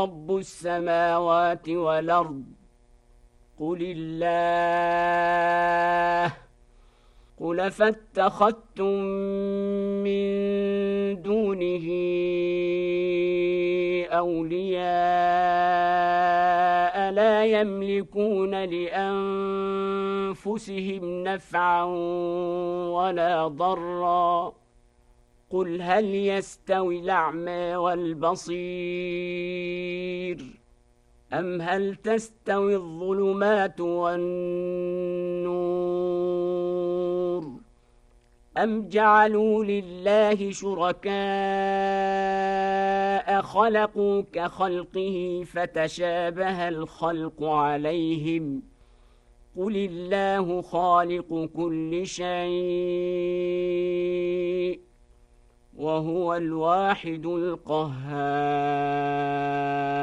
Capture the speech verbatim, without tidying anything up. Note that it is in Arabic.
رب السماوات والأرض قل الله قل فاتخذتم من دونه أولياء لا يملكون لأنفسهم نفعا ولا ضرا قل هل يستوي الأعمى والبصير أم هل تستوي الظلمات والنور أم جعلوا لله شركاء خلقوا كخلقه فتشابه الخلق عليهم قل الله خالق كل شيء وهو الواحد القهار.